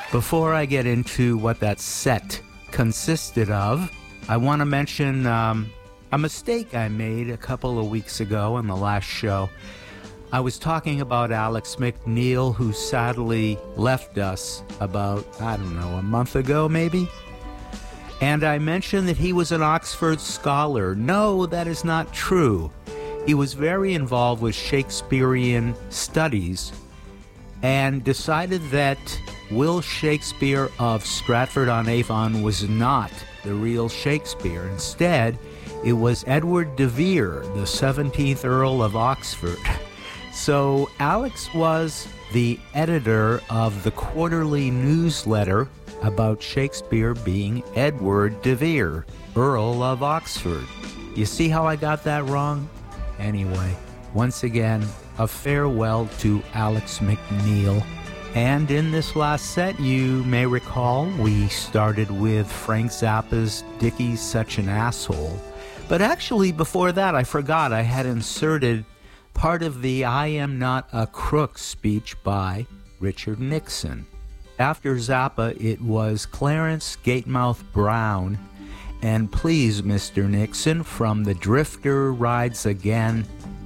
Before I get into what that set consisted of, I want to mention a mistake I made a couple of weeks ago in the last show. I was talking about Alex McNeil, who sadly left us about, a month ago maybe? And I mentioned that he was an Oxford scholar. No, that is not true. He was very involved with Shakespearean studies and decided that Will Shakespeare of Stratford-on-Avon was not the real Shakespeare. Instead, it was Edward de Vere, the 17th Earl of Oxford. So Alex was the editor of the quarterly newsletter about Shakespeare being Edward de Vere, Earl of Oxford. You see how I got that wrong? Anyway, once again, a farewell to Alex McNeil. And in this last set, you may recall, we started with Frank Zappa's Dickie's Such an Asshole. But actually, before that, I forgot I had inserted part of the I Am Not a Crook speech by Richard Nixon. After Zappa, it was Clarence Gatemouth Brown and Please, Mr. Nixon from The Drifter Rides Again,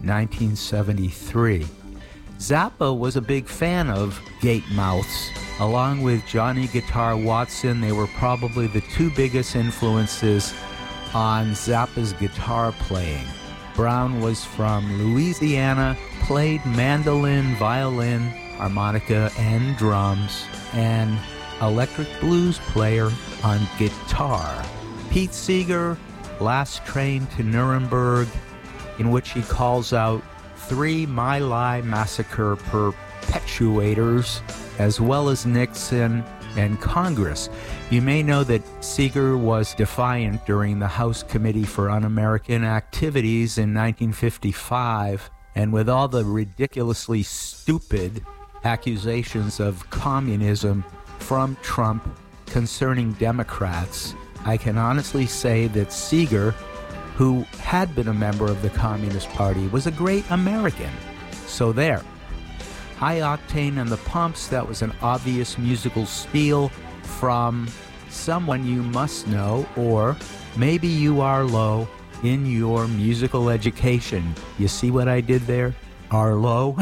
1973. Zappa was a big fan of Gatemouths. Along with Johnny Guitar Watson, they were probably the two biggest influences on Zappa's guitar playing. Brown was from Louisiana, played mandolin, violin, harmonica, and drums, and electric blues player on guitar. Pete Seeger, Last Train to Nuremberg, in which he calls out 3 My Lai massacre perpetuators, as well as Nixon and Congress. You may know that Seeger was defiant during the House Committee for Un-American Activities in 1955, and with all the ridiculously stupid accusations of communism from Trump concerning Democrats, I can honestly say that Seeger, who had been a member of the Communist Party, was a great American. So there. High Octane and the Pumps, that was an obvious musical steal from someone you must know, or maybe you are low in your musical education. You see what I did there? Arlo?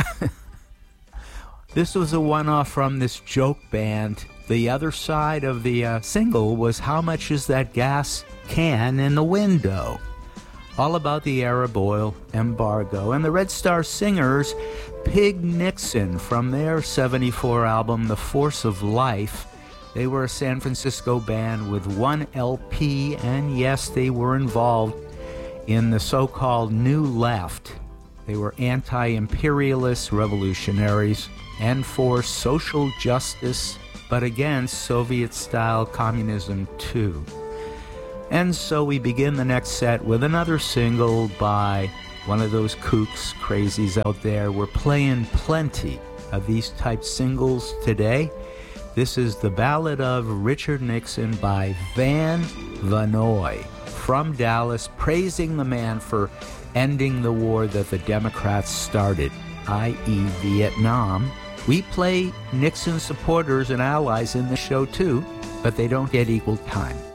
This was a one-off from this joke band. The other side of the single was How Much Is That Gas Can in the Window? All about the Arab oil embargo. And the Red Star Singers, Pig Nixon, from their 74 album, The Force of Life. They were a San Francisco band with one LP, and yes, they were involved in the so-called New Left. They were anti-imperialist revolutionaries and for social justice, but against Soviet-style communism too. And so we begin the next set with another single by one of those kooks, crazies out there. We're playing plenty of these type singles today. This is The Ballad of Richard Nixon by Van Vanoy from Dallas, praising the man for ending the war that the Democrats started, i.e. Vietnam. We play Nixon supporters and allies in the show too, but they don't get equal time.